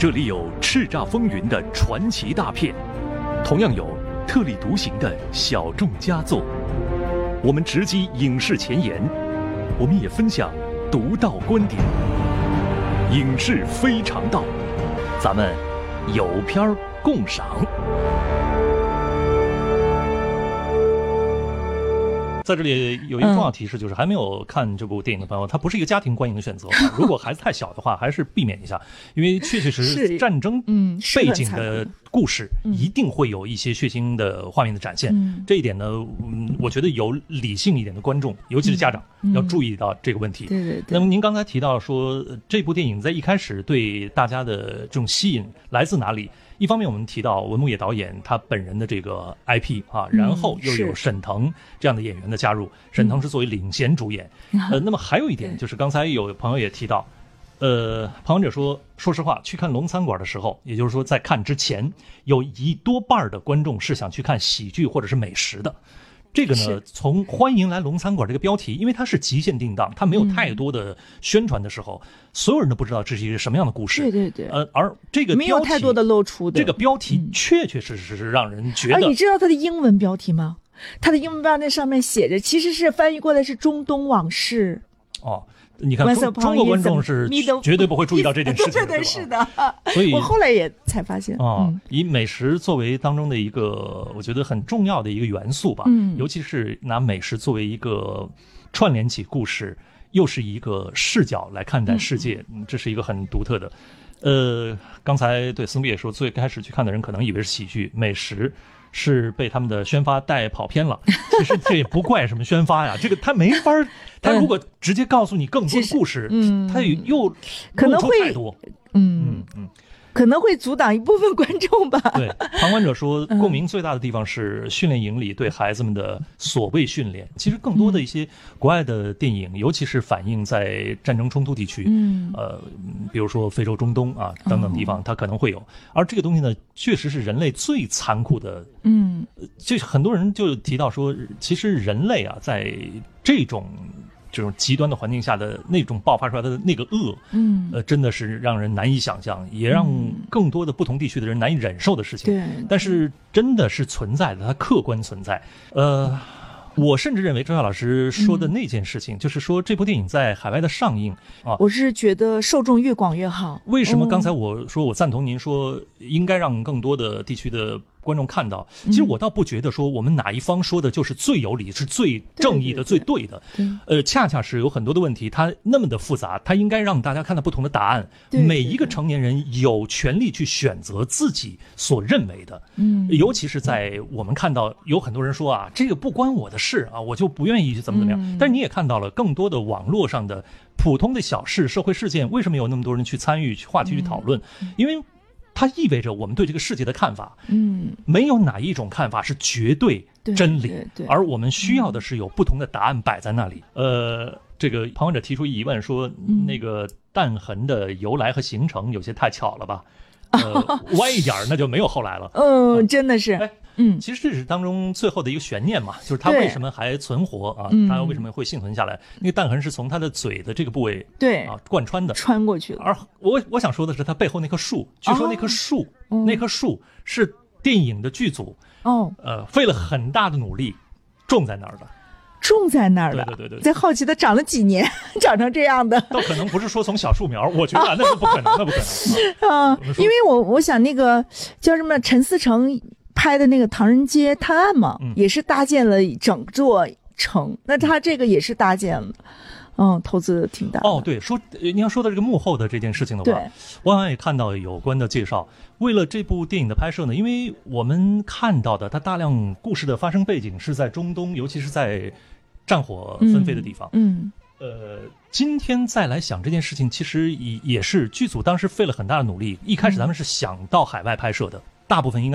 这里有叱咤风云的传奇大片，同样有特立独行的小众佳作。我们直击影视前沿，我们也分享独到观点。影视非常道，咱们有片儿共赏。在这里有一个重要提示，就是还没有看这部电影的朋友，它不是一个家庭观影的选择。如果孩子太小的话，还是避免一下，因为确实战争背景的故事一定会有一些血腥的画面的展现。这一点呢，我觉得有理性一点的观众，尤其是家长，要注意到这个问题。 对。 那么您刚才提到说，这部电影在一开始对大家的这种吸引来自哪里？一方面我们提到文牧野导演他本人的这个 IP 啊，然后又有沈腾这样的演员的加入，沈腾是作为领衔主演。那么还有一点就是刚才有朋友也提到，旁观者说实话，去看龙餐馆的时候，也就是说在看之前，有一多半的观众是想去看喜剧或者是美食的。这个呢，从欢迎来龙餐馆这个标题，因为它是极限定档，它没有太多的宣传的时候，所有人都不知道这是一个什么样的故事。 对。 而这个标题没有太多的露出的。 这个标题确实是让人觉得。 你知道它的英文标题吗？它的英文标题上面写着，其实是翻译过来是中东往事。 哦。你看中国观众是绝对不会注意到这件事情的。 对，是的。 所以我后来也才发现以美食作为当中的一个我觉得很重要的一个元素吧，尤其是拿美食作为一个串联起故事，又是一个视角来看待世界，这是一个很独特的。刚才对思慕也说，最开始去看的人可能以为是喜剧，美食是被他们的宣发带跑偏了。其实这也不怪什么宣发呀，这个他没法，他如果直接告诉你更多的故事，他又可能会太多， 可能会阻挡一部分观众吧。 对，旁观者说，共鸣最大的地方是训练营里对孩子们的所谓训练。其实更多的一些国外的电影，尤其是反映在战争冲突地区，比如说非洲、中东啊等等地方，它可能会有。而这个东西呢，确实是人类最残酷的。就很多人就提到说，其实人类啊，在这种极端的环境下的那种爆发出来的那个恶，真的是让人难以想象，也让更多的不同地区的人难以忍受的事情。 对， 但是真的是存在的，它客观存在。我甚至认为周晓老师说的那件事情，就是说这部电影在海外的上映啊， 我是觉得受众越广越好。 为什么刚才我说我赞同您说应该让更多的地区的观众看到？其实我倒不觉得说我们哪一方说的就是最有理，是最正义的，最对的。恰恰是有很多的问题，它那么的复杂，它应该让大家看到不同的答案。每一个成年人有权利去选择自己所认为的。尤其是在我们看到有很多人说啊，这个不关我的事啊，我就不愿意去怎么样。但是你也看到了更多的网络上的普通的小事、社会事件，为什么有那么多人去参与、去话题、去讨论？因为它意味着我们对这个世界的看法，没有哪一种看法是绝对真理，而我们需要的是有不同的答案摆在那里。这个旁观者提出疑问说，那个弹痕的由来和形成有些太巧了吧？歪一点那就没有后来了。 真的是。 其实这是当中最后的一个悬念嘛，就是他为什么还存活啊？他为什么会幸存下来？那个弹痕是从他的嘴的这个部位贯穿的， 穿过去了。 而我想说的是，他背后那棵树，据说那棵树是电影的剧组费了很大的努力种在那儿的。对， 在好奇它长了几年，长成这样的。 倒可能不是说从小树苗，我觉得那是不可能，那不可能因为我想那个叫什么陈思诚拍的那个《唐人街探案》嘛，也是搭建了整座城，那他这个也是搭建了。投资挺大的。 对，说您要说到这个幕后的这件事情的话，我好像也看到有关的介绍。为了这部电影的拍摄呢，因为我们看到的它大量故事的发生背景是在中东，尤其是在战火纷飞的地方。今天再来想这件事情，其实也是剧组当时费了很大的努力。一开始咱们是想到海外拍摄的，大部分应该